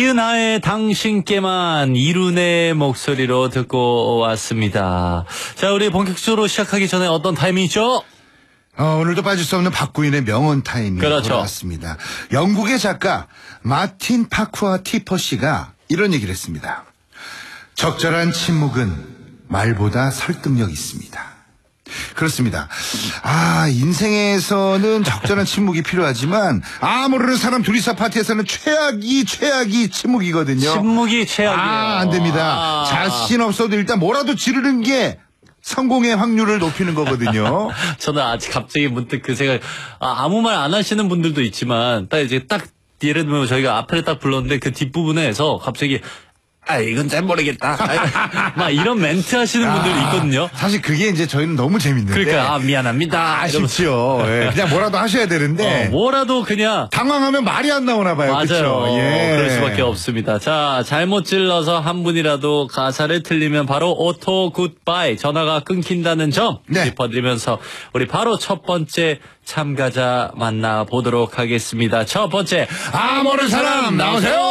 이은하의 당신께만 이룬의 목소리로 듣고 왔습니다. 자, 우리 본격적으로 시작하기 전에 어떤 타이밍이죠? 오늘도 빠질 수 없는 박구인의 명언 타임이 그렇죠. 돌아왔습니다. 영국의 작가 마틴 파쿠아 티퍼 씨가 이런 얘기를 했습니다. 적절한 침묵은 말보다 설득력 있습니다. 그렇습니다. 인생에서는 적절한 침묵이 필요하지만 모르는 사람 둘이서 파티에서는 최악이 침묵이거든요. 침묵이 최악이에요. 안 됩니다. 자신 없어도 일단 뭐라도 지르는 게 성공의 확률을 높이는 거거든요. 저는 아직 갑자기 문득 그 생각, 아무 말 안 하시는 분들도 있지만, 딱 예를 들면 저희가 앞에를 딱 불렀는데 그 뒷부분에서 갑자기 이건 잘 모르겠다. 막 이런 멘트 하시는 분들이 있거든요. 사실 그게 이제 저희는 너무 재밌는데. 그러니까, 미안합니다. 아쉽죠. 예. 그냥 뭐라도 하셔야 되는데. 뭐라도 그냥. 당황하면 말이 안 나오나 봐요. 맞아요. 그쵸? 예. 그럴 수밖에 없습니다. 자, 잘못 찔러서 한 분이라도 가사를 틀리면 바로 오토 굿바이, 전화가 끊긴다는 점 짚어드리면서 우리 바로 첫 번째 참가자 만나보도록 하겠습니다. 첫 번째, 모르는 사람 나오세요.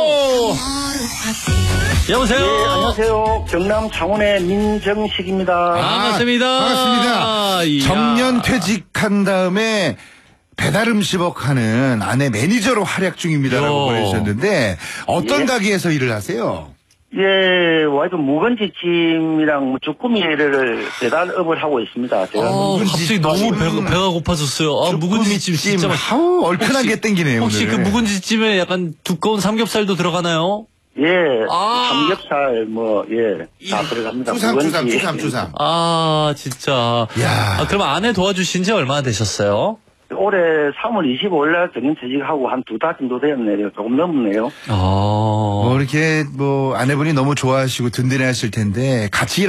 여보세요. 네, 안녕하세요. 경남 창원의 민정식입니다. 반갑습니다. 반갑습니다. 정년 퇴직한 다음에 배달 음식업 하는 아내 매니저로 활약 중입니다라고 보내주셨는데 어떤 가게에서 일을 하세요? 예, 와이프 묵은지찜이랑 주꾸미를 배달업을 하고 있습니다. 제가 갑자기 너무 배가 고파졌어요. 묵은지찜 진짜 얼큰한 게 땡기네요. 혹시 오늘. 그 묵은지찜에 약간 두꺼운 삼겹살도 들어가나요? 예, 삼겹살 다 들어갑니다. 추삼. 진짜. 야. 그럼 아내 도와주신 지 얼마나 되셨어요? 올해 3월 25일날 정년퇴직하고 한 2달 정도 되었네요. 조금 넘네요. 이렇게 아내분이 너무 좋아하시고 든든해 하실 텐데 같이